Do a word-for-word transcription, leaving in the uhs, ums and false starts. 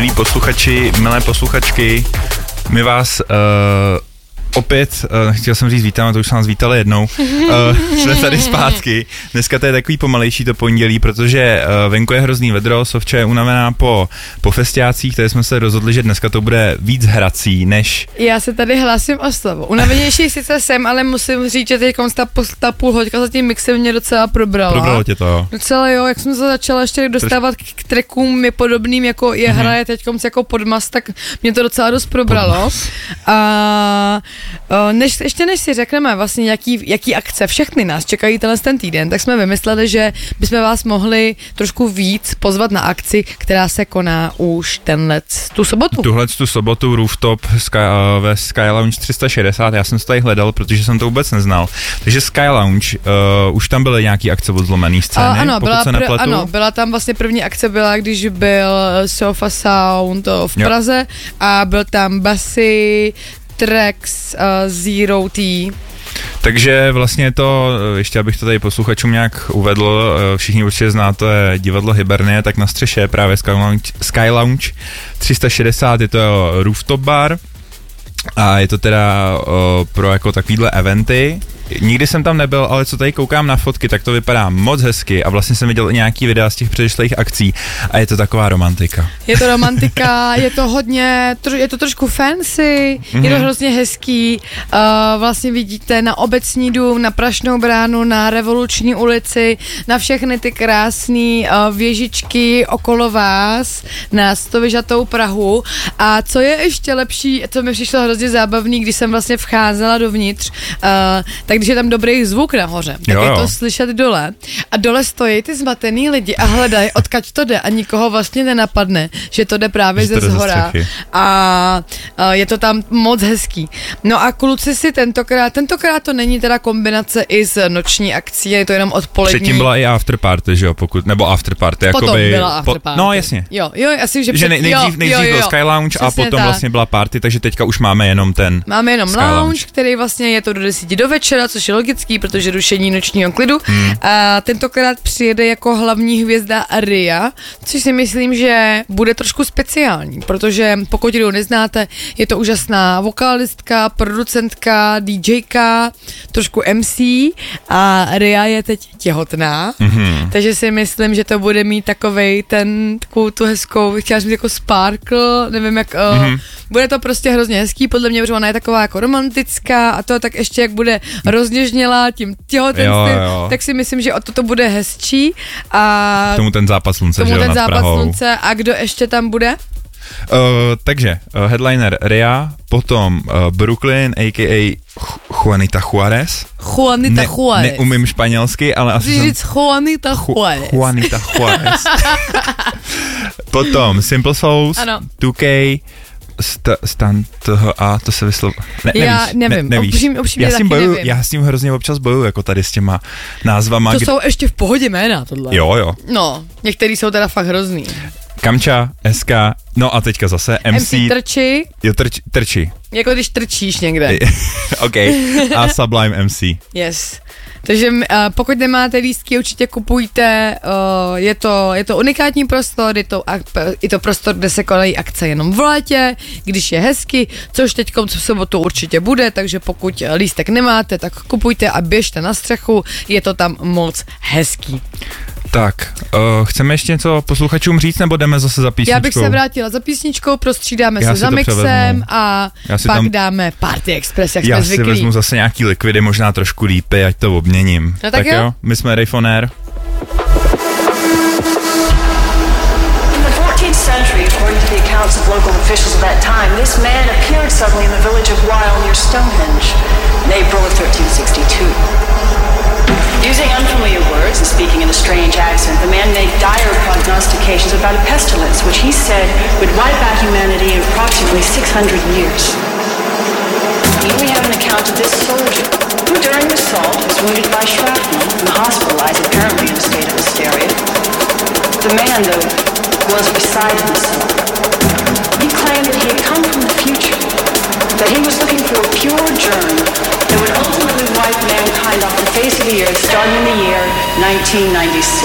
Milí posluchači, milé posluchačky, my vás uh, opět, uh, chtěl jsem říct vítáme, to už jsme nás vítali jednou, uh, jsme tady zpátky. Dneska to je takový pomalejší to pondělí, protože uh, venku je hrozný vedro, Sofča je unavená po, po festiácích, takže jsme se rozhodli, že dneska to bude víc hrací, než... Já se tady hlásím o slovo. Unavenější sice jsem, ale musím říct, že teď ta, ta půl hoďka za tím mixem mě docela probrala. Probralo tě to, jo? Docela jo, jak jsem se začala ještě dostávat k, k trackům je podobným, jako je mm-hmm. hraje teďkom jako podmas, tak mě to docela dost probralo. Podmas. A než, ještě než si řekneme vlastně, jaký, jaký akce všechny nás čekají tenhle ten týden, tak jsme vymysleli, že bychom vás mohli trošku víc pozvat na akci, která se koná už tenhle tu sobotu. Tuhle tu sobotu Rooftop Sky, uh, ve Sky Lounge tři sta šedesát, já jsem to tady hledal, protože jsem to vůbec neznal. Takže Sky Lounge, uh, už tam byly nějaký akce od zlomený scény, uh, ano, byla se pr- ano, byla tam vlastně první akce byla, když byl Sofa Sound v Praze jo. A byl tam Basy, Trax, uh, Zero T. Takže vlastně to, ještě abych to tady posluchačům nějak uvedl, všichni určitě znáte divadlo Hibernie, tak na střeše právě Sky Lounge, Sky Lounge tři sta šedesát, je to rooftop bar a je to teda uh, pro jako takovýhle eventy. Nikdy jsem tam nebyl, ale co tady koukám na fotky, tak to vypadá moc hezky a vlastně jsem viděl i nějaký videa z těch předešlých akcí a je to taková romantika. Je to romantika, je to hodně, je to trošku fancy, mm-hmm. je to hrozně hezký, uh, vlastně vidíte na Obecní dům, na Prašnou bránu, na Revoluční ulici, na všechny ty krásné uh, věžičky okolo vás, na stovyžatou Prahu a co je ještě lepší, co mi přišlo hrozně zábavný, když jsem vlastně vcházela dovnitř, uh, tak když je tam dobrý zvuk nahoře, tak jo, jo. je to slyšet dole a dole stojí ty zmatený lidi a hledají, odkud to jde a nikoho vlastně nenapadne, že to jde právě ze zhora a, a je to tam moc hezký. No a kluci si tentokrát, tentokrát to není teda kombinace i s noční akcí, je to jenom odpolední. Předtím byla i afterparty, že jo, pokud, nebo afterparty. Potom jakoby, byla afterparty. Po, no jasně. Jo, jo, asi, že, že nej, nejdřív, jo, nejdřív jo, jo, byl Sky Lounge a potom tak. vlastně byla party, takže teďka už máme jenom ten Máme jenom Sky lounge, lounge, který vlastně je to do desíti do večera, což je logický, protože rušení nočního klidu. Hmm. A tentokrát přijede jako hlavní hvězda Ria, což si myslím, že bude trošku speciální, protože pokud ji neznáte, je to úžasná vokalistka, producentka, DJka, trošku M C a Ria je teď těhotná, hmm. takže si myslím, že to bude mít takovej ten, takovou tu hezkou, chtěla jsem jako sparkle, nevím jak, hmm. uh, bude to prostě hrozně hezký, podle mě, protože ona je taková jako romantická a to tak ještě jak bude rozněžnělá tím těhotenstvím, tak si myslím, že o to to bude hezčí. A k tomu ten zápas slunce, tomu že jo, ten nad zápas Prahou. slunce a kdo ještě tam bude? Uh, takže uh, headliner Ria, potom uh, Brooklyn, a k a. Juanita Juarez. Juanita ne, Juarez. Neumím španělsky, ale asi jsem... říct Juanita Juarez. Juanita Juarez. Potom Simple Souls, ano. two K, St- stan toho a to se vyslovuje. Ne, já nevíš, nevím, ne, nevíš. Upřím, upřímně já, s tím bojuju, nevím. já s tím hrozně občas bojuju, jako tady s těma názvama. To kdy... jsou ještě v pohodě jména, tohle. Jo, jo. No, některý jsou teda fakt hrozný. Kamča, S K, no a teďka zase M C. M C Trči. Jo, trč, Trči. Jako když trčíš někde. OK. A Sublime M C. Yes. Takže uh, pokud nemáte lístky, určitě kupujte, uh, je, to, je to unikátní prostor, je to, je to prostor, kde se konají akce jenom v létě, když je hezky, což teď v sobotu určitě bude, takže pokud lístek nemáte, tak kupujte a běžte na střechu, je to tam moc hezký. Tak, uh, chceme ještě něco posluchačům říct, nebo jdeme zase za písničkou? Já bych se vrátila za písničkou, prostřídáme Já se za mixem převezmu. A pak tam... dáme Party Express, jak Já jsme zvyklí. Já si vezmu zase nějaký likvidy, možná trošku lípy, ať to obměním. No tak, tak jo? jo, my jsme Rave on Air. Century, according to the accounts of local officials at that time, this man appeared suddenly in the village of Weil near Stonehenge in April of thirteen sixty-two. Using unfamiliar words and speaking in a strange accent, the man made dire prognostications about a pestilence which he said would wipe out humanity in approximately six hundred years. Here we have an account of this soldier who during the assault was wounded by shrapnel and hospitalized apparently in a state of hysteria. The man, though, was beside himself. He claimed that he had come from the future, that he was looking for a pure germ that would ultimately wipe mankind off the face of the earth starting in the year nineteen ninety-six.